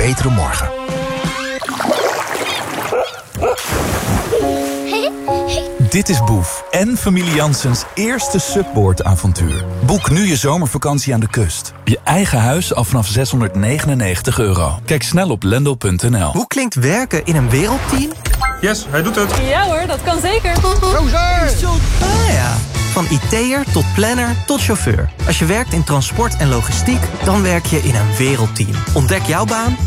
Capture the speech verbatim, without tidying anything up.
betere morgen. Dit is Boef en familie Janssens eerste Subboard-avontuur. Boek nu je zomervakantie aan de kust. Je eigen huis al vanaf zeshonderdnegenennegentig euro. Kijk snel op lendl punt n l. Hoe klinkt werken in een wereldteam? Yes, hij doet het. Ja hoor, dat kan zeker. Ah ja. Van I T'er tot planner tot chauffeur. Als je werkt in transport en logistiek, dan werk je in een wereldteam. Ontdek jouw baan